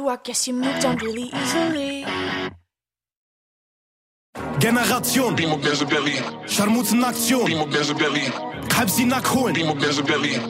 you, I guess you moved on really easily. Generation Scharmutzen Aktion Kalb sie nachholen